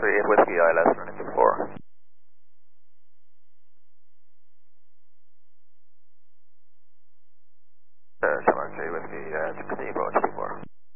38 Whiskey ILS running to 4. Shamrock 3 Whiskey, continue going to 4.